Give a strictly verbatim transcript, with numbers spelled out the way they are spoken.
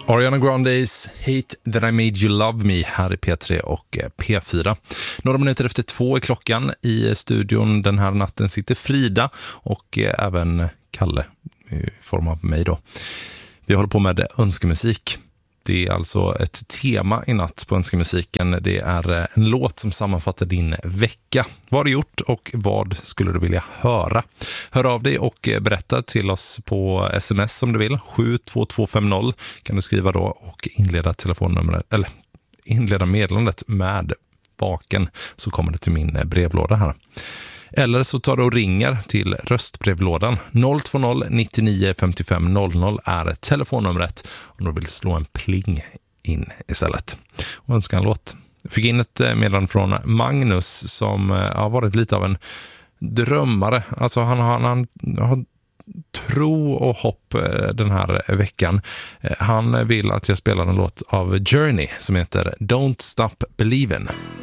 Ariana Grandes Hate That I Made You Love Me här i P tre och P fyra. Några minuter efter två är klockan. I studion den här natten sitter Frida och även Kalle i form av mig då. Vi håller på med önskemusik. Det är alltså ett tema i natt på önskemusiken. Det är en låt som sammanfattar din vecka. Vad har du gjort och vad skulle du vilja höra? Hör av dig och berätta till oss på sms om du vill. sju två två fem noll kan du skriva då och inleda telefonnumret eller inleda meddelandet med vaken, så kommer det till min brevlåda här. Eller så tar du och ringer till röstbrevlådan. noll två noll nittionio femtiofem noll noll är telefonnumret om du vill slå en pling in istället. Och önska en låt. Jag fick in ett meddelande från Magnus som har varit lite av en drömmare. Alltså han har, han har tro och hopp den här veckan. Han vill att jag spelar en låt av Journey som heter Don't Stop Believin'.